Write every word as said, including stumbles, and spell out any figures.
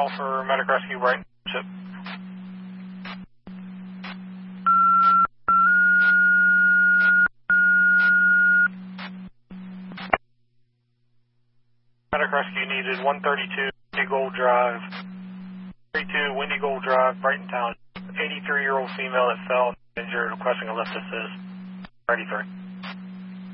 call for medic rescue Brighton Township. Medic rescue needed one thirty-two Windy Gold Drive, thirty-two Windy Gold Drive, Brighton Township. eighty-three-year-old female that fell injured, requesting a lift assist. thirty-three.